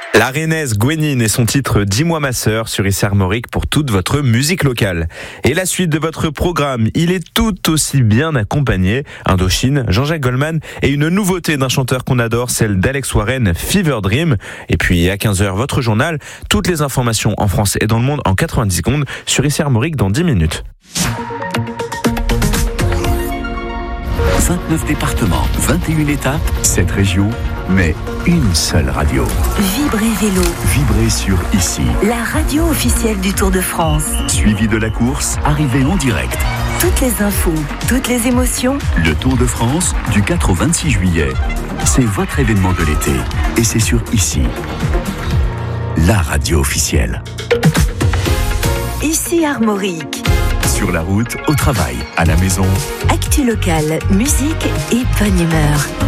La Rennaise Gwenine et son titre Dis-moi ma sœur sur ICI Armorique pour toute votre musique locale. Et la suite de votre programme, il est tout aussi bien accompagné. Indochine, Jean-Jacques Goldman et une nouveauté d'un chanteur qu'on adore, celle d'Alex Warren, Fever Dream. Et puis à 15h, votre journal, toutes les informations en France et dans le monde en 90 secondes sur ICI Armorique dans 10 minutes. 29 départements, 21 étapes, 7 régions, mais une seule radio. Vibrez Vélo. Vibrez sur ICI. La radio officielle du Tour de France. Suivi de la course, arrivée en direct. Toutes les infos, toutes les émotions. Le Tour de France, du 4 au 26 juillet. C'est votre événement de l'été. Et c'est sur ICI. La radio officielle. ICI Armorique. Sur la route, au travail, à la maison. Actu locale, musique et bonne humeur.